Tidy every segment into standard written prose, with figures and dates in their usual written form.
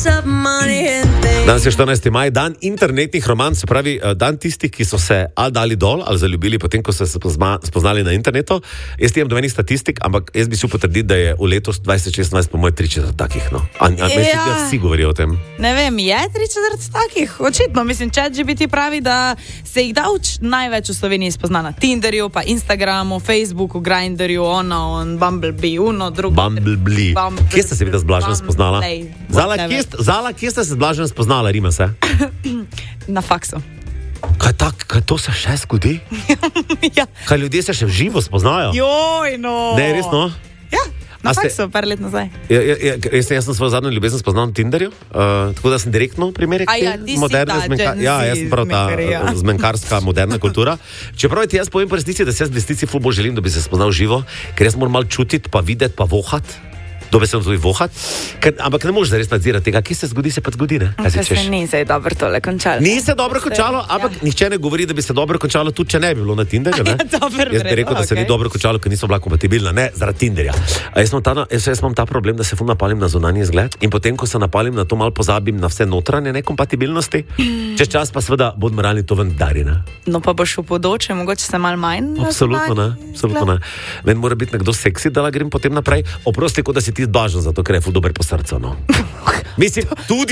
Danes je 14. maj, dan internetnih romanc, se pravi dan tistih, ki so se ali dali dol, ali zaljubili potem, ko so se spoznali na internetu. Jaz imam domenih statistik, ampak jaz bi si potrdil, da je v letu 2016 po moj 3/4 takih. No. Vsi govorijo o tem. Ne vem, je 3/4 takih? Očitno, mislim, ChatGPT pravi, da se jih največ v Sloveniji spozna na Tinderju, pa Instagramu, Facebooku, Grindrju, Bumblebee, Bumblebee. Kje ste se videla z Blažem spoznala? Zala, kje ste se z Blažem spoznala, rima se? Na faksu. Kaj to se še zgodi? Ja. Kaj ljudje se še v živo spoznajo? Joj, no. Ne, resno? Ja. Na faksu, par let nazaj. Jaz sem svojo zadnjo ljubezen spoznal na Tinderju, tako da sem direktno primerjal moderne zmenkarske. Ja, jaz sem prav ta zmenkarska moderna kultura. Čeprav ti jaz povem po resnici, da se jaz v resnici ful bolj želim, da bi se spoznal živo, ker jaz moram malo čutiti, pa videti, pa vohati. Dobesedno tudi vohati, ampak ne moreš zares nadzirati tega, ki se zgodi, se pa zgodi, ne? Se ni se dobro tole končalo. Ni se dobro končalo, ampak nihče ne govori, da bi se dobro končalo, tudi če ne bi bilo na Tinderju, ne? Jaz bi rekel, da se ni dobro končalo, ker niso bila kompatibilna, ne, zaradi Tinderja. Jaz imam ta problem, da se ful napalim na zunanji izgled in potem, ko se napalim na to, malo pozabim na vse notranje nekompatibilnosti, čez čas pa seveda bod moralni to vendari, ne? No pa boš v podoče, mogoče se malo manj. Absolutno ne. Meni mora biti nekdo seksi, da grem potem naprej. Oprosti, kot da si ti Blažen, zato ker je ful dober po srcu, no. Mislim,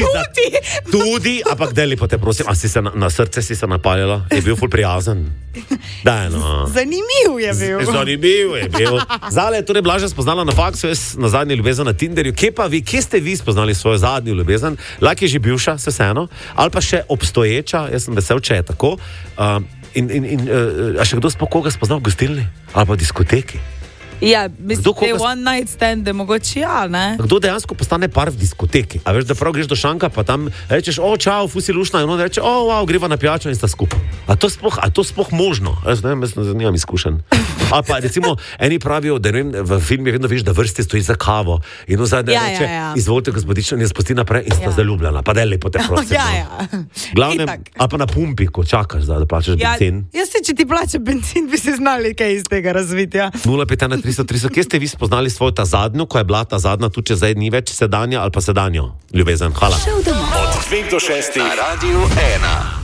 tudi, ampak daj lepo te prosim, a si se na srce si se napaljala, je bil ful prijazen. Daj, no. Zanimiv je bil. Zale je torej Blažen spoznala na faksu, jaz na zadnji ljubezen na Tinderju. Kje ste vi spoznali svojo zadnjo ljubezen? Lahko je že bivša, se vseeno, ali pa še obstoječa, jaz sem vesel, če je tako. A še kdo sploh koga spoznal v gostilni? Ali pa v diskoteki? Ja, mislim, da je one night stand, da mogoče ja, ne? Kdo dejansko postane par v diskoteki? A veš, da prav greš do šanka, pa tam rečeš, čau, fusi lušna, in on reče, wow, greva na pijačo in sta skupaj. A to sploh možno? Jaz ne vem, jaz nimam izkušenj. A pa recimo, eni pravijo, da ne vem, v filmih vedno veš, da vrsti stoji za kavo in on zadnje reče, izvolite gospodično, in spusti naprej in sta zaljubljena. Pa daj lepo te prosim. Glavnem, a pa na pumpi, ko čakaš, da plačaš benzin. Jaz se, če ti plača benzin, bi se znali kaj iz tega razviti, ja. 0,5 kje ste vi spoznali svojo ta zadnjo, ko je bila ta zadnja, tudi če zdaj ni več sedanja ali pa sedanjo ljubezen? Hvala. Od 2 do 6 na Radiu 1.